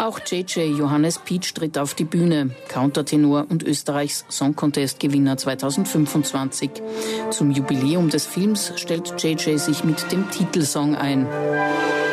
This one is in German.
Auch JJ Johannes Pietsch tritt auf die Bühne, Countertenor und Österreichs Song Contest Gewinner 2025. Zum Jubiläum des Films stellt JJ sich mit dem Titelsong ein.